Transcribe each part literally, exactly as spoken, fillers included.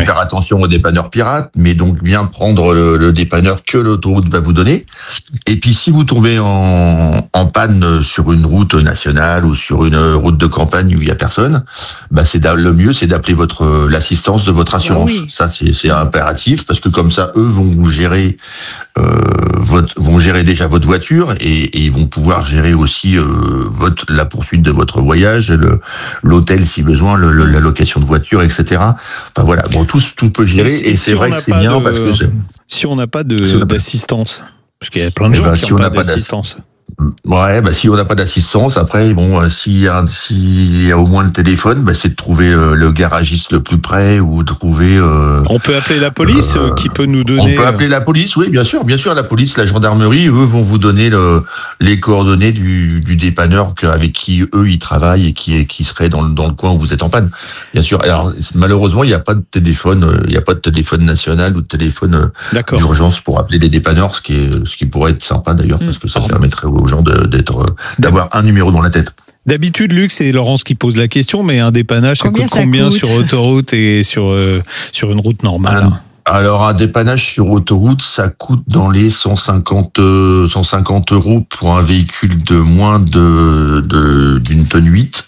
ouais. faire attention aux dépanneurs pirates, mais donc bien prendre le, le dépanneur que l'autoroute va vous donner. Et puis si vous tombez en, en panne sur une route nationale ou sur une route de campagne où il y a personne, bah c'est le mieux, c'est d'appeler votre l'assistance de votre assurance. Ah oui. Ça c'est, c'est impératif parce que comme ça, eux vont vous gérer, euh, votre, vont gérer déjà votre voiture et, et ils vont pouvoir gérer aussi euh, votre la poursuite de votre voyage, le, l'hôtel si besoin, le, le, la location de voiture, et cetera. Enfin voilà, bon tout tout peut gérer et, et, et c'est si vrai que c'est bien de, parce que c'est... si on n'a pas de si d'assistance, parce qu'il y a plein de gens ben, qui n'ont si pas, pas d'assistance. Ouais, bah si on n'a pas d'assistance, après bon, euh, s'il y a s'il y a au moins le téléphone, bah c'est de trouver le, le garagiste le plus près ou de trouver. Euh, on peut appeler la police euh, qui peut nous donner. On peut appeler la police, oui, bien sûr, bien sûr, la police, la gendarmerie, eux vont vous donner le, les coordonnées du, du dépanneur avec qui eux ils travaillent et qui qui serait dans le dans le coin où vous êtes en panne. Bien sûr. Alors malheureusement, il n'y a pas de téléphone, il y a pas de téléphone national ou de téléphone D'accord. d'urgence pour appeler les dépanneurs, ce qui est ce qui pourrait être sympa d'ailleurs, mmh. parce que ça permettrait aux gens de, d'être, d'avoir un numéro dans la tête. D'habitude, Luc, c'est Laurence qui pose la question, mais un dépannage, ça combien coûte ça combien coûte sur autoroute et sur, euh, sur une route normale? un, Alors, un dépannage sur autoroute, ça coûte dans les cent cinquante, cent cinquante euros pour un véhicule de moins de, de, d'une tonne huit.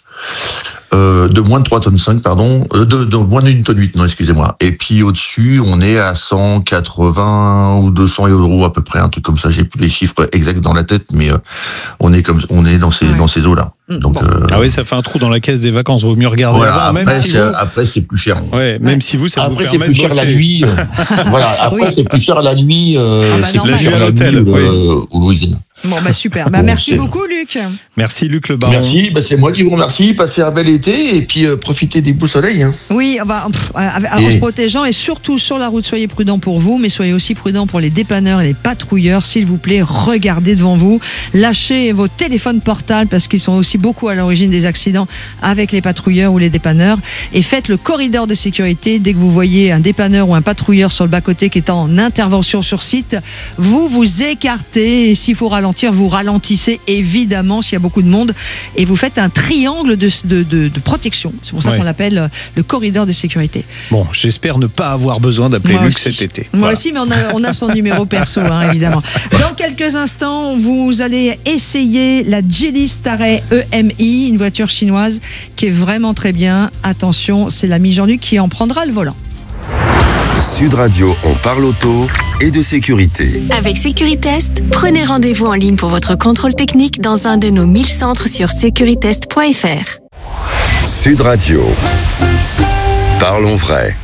Euh, de moins de trois tonnes cinq, pardon, euh, de, de moins d'une tonne huit, non, excusez-moi. Et puis au-dessus, on est à cent quatre-vingts ou deux cents euros à peu près, un truc comme ça. J'ai plus les chiffres exacts dans la tête, mais euh, on est comme, on est dans ces, ouais. dans ces eaux-là. Donc, bon. euh, ah oui, ça fait un trou dans la caisse des vacances. Vaut mieux regarder voilà, avant, après, même si c'est, vous... après, c'est plus cher. Ouais, même ouais. si vous, ça après, vous permet de Après, c'est plus cher la nuit. Euh, voilà. Après, oui. c'est plus cher la nuit. Euh, ah bah c'est plus cher à l'hôtel. Nuit, oui. euh, ou le week-end. Bon, bah super. Bah, bon, merci c'est... beaucoup, Luc. Merci, Luc Le Baron. Merci. Bah, c'est moi qui vous remercie. Passez un bel été et puis euh, profitez des beaux soleils. Hein. Oui, bah, pff, en et... se protégeant et surtout sur la route, soyez prudents pour vous, mais soyez aussi prudents pour les dépanneurs et les patrouilleurs. S'il vous plaît, regardez devant vous. Lâchez vos téléphones portables parce qu'ils sont aussi beaucoup à l'origine des accidents avec les patrouilleurs ou les dépanneurs. Et faites le corridor de sécurité. Dès que vous voyez un dépanneur ou un patrouilleur sur le bas-côté qui est en intervention sur site, vous vous écartez. Et s'il faut ralentir, vous ralentissez évidemment s'il y a beaucoup de monde et vous faites un triangle de, de, de, de protection. C'est pour ça ouais. qu'on l'appelle le corridor de sécurité. Bon, j'espère ne pas avoir besoin d'appeler Moi Luc aussi. cet été. Moi voilà. aussi, mais on a, on a son numéro perso, hein, évidemment. Dans quelques instants, vous allez essayer la Geely Starray E M I, une voiture chinoise qui est vraiment très bien. Attention, c'est l'ami Jean-Luc qui en prendra le volant. Sud Radio, on parle auto et de sécurité. Avec Sécuritest, prenez rendez-vous en ligne pour votre contrôle technique dans un de nos mille centres sur sécuritest point f r. Sud Radio, parlons vrai.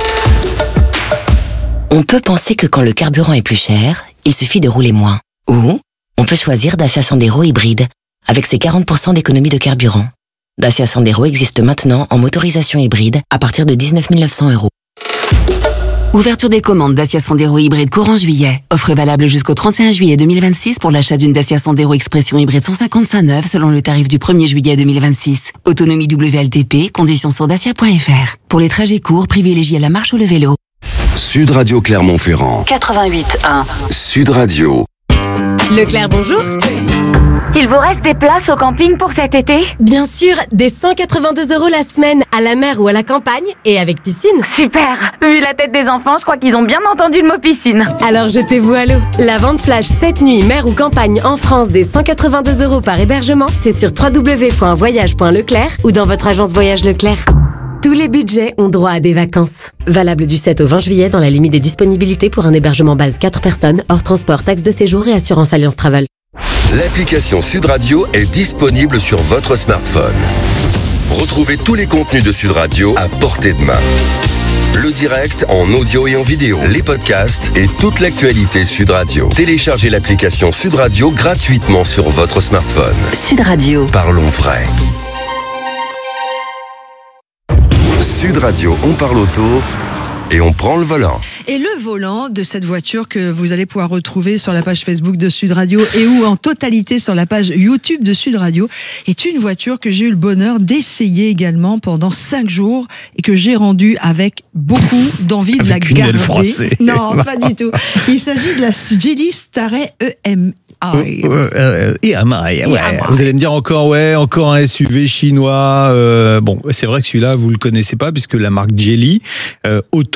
On peut penser que quand le carburant est plus cher, il suffit de rouler moins. Ou on peut choisir Dacia Sandero hybride, avec ses quarante pour cent d'économie de carburant. Dacia Sandero existe maintenant en motorisation hybride à partir de dix-neuf mille neuf cents euros. Ouverture des commandes Dacia Sandero hybride courant juillet. Offre valable jusqu'au trente et un juillet deux mille vingt-six pour l'achat d'une Dacia Sandero Expression hybride cent cinquante-cinq neuve selon le tarif du premier juillet deux mille vingt-six. Autonomie W L T P, conditions sur dacia point f r. Pour les trajets courts, privilégiez la marche ou le vélo. Sud Radio Clermont-Ferrand. quatre-vingt-huit un. Sud Radio. Leclerc, bonjour. Il vous reste des places au camping pour cet été ? Bien sûr, des cent quatre-vingt-deux euros la semaine, à la mer ou à la campagne, et avec piscine. Super. Vu la tête des enfants, je crois qu'ils ont bien entendu le mot piscine. Alors jetez-vous à l'eau. La vente flash cette nuit, mer ou campagne en France des cent quatre-vingt-deux euros par hébergement, c'est sur w w w point voyage point leclerc ou dans votre agence Voyage Leclerc. Tous les budgets ont droit à des vacances. Valable du sept au vingt juillet dans la limite des disponibilités pour un hébergement base quatre personnes, hors transport, taxe de séjour et assurance Alliance Travel. L'application Sud Radio est disponible sur votre smartphone. Retrouvez tous les contenus de Sud Radio à portée de main. Le direct en audio et en vidéo, les podcasts et toute l'actualité Sud Radio. Téléchargez l'application Sud Radio gratuitement sur votre smartphone. Sud Radio. Parlons vrai. Sud Radio, on parle auto et on prend le volant. Et le volant de cette voiture que vous allez pouvoir retrouver sur la page Facebook de Sud Radio et ou en totalité sur la page YouTube de Sud Radio est une voiture que j'ai eu le bonheur d'essayer également pendant cinq jours et que j'ai rendue avec beaucoup d'envie de la garder. Non, non, pas du tout. Il s'agit de la Geely Starray E M I. Ah, oui. euh, euh, et à maille, ouais. Vous allez me dire encore, ouais, encore un S U V chinois. Euh, bon, c'est vrai que celui-là, vous le connaissez pas puisque la marque Geely, euh, auto